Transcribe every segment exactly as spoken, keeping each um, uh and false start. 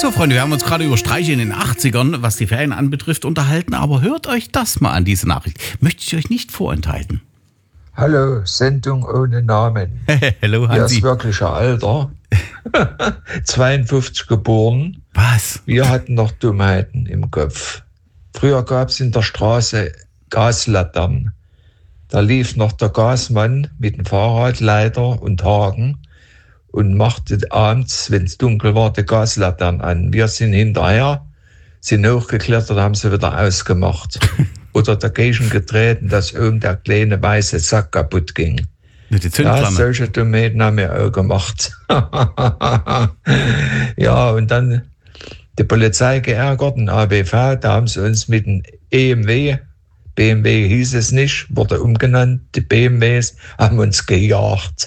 So, Freunde, wir haben uns gerade über Streiche in den achtzigern, was die Ferien anbetrifft, unterhalten. Aber hört euch das mal an, diese Nachricht. Möchte ich euch nicht vorenthalten. Hallo, Sendung ohne Namen. Hallo, Hier Hansi. ist wirklicher Alter. zweiundfünfzig geboren. Was? Wir hatten noch Dummheiten im Kopf. Früher gab es in der Straße Gaslaternen. Da lief noch der Gasmann mit dem Fahrradleiter und Haken und machte abends, wenn es dunkel war, die Gaslaternen an. Wir sind hinterher, sind hochgeklettert, haben sie wieder ausgemacht. Oder dagegen getreten, dass oben der kleine weiße Sack kaputt ging. Mit der Ja, Zündflamme. solche Dummheiten haben wir auch gemacht. Ja, und dann die Polizei geärgert, den A B V, da haben sie uns mit dem E M W, B M W hieß es nicht, wurde umgenannt, die B M Ws haben uns gejagt.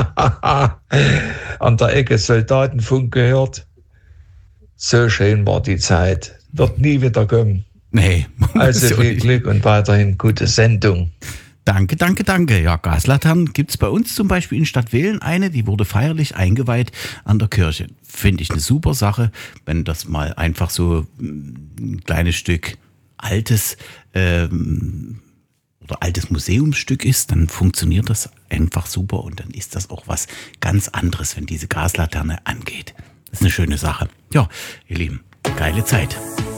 An der Ecke Soldatenfunk gehört. So schön war die Zeit. Wird nie wieder kommen. Nee. Also viel Glück und weiterhin gute Sendung. Danke, danke, danke. Ja, Gaslaternen gibt es bei uns zum Beispiel in Stadtwehlen eine, die wurde feierlich eingeweiht an der Kirche. Finde ich eine super Sache, wenn das mal einfach so ein kleines Stück altes ähm, oder altes Museumsstück ist, dann funktioniert das einfach super und dann ist das auch was ganz anderes, wenn diese Gaslaterne angeht. Das ist eine schöne Sache. Ja, ihr Lieben, geile Zeit.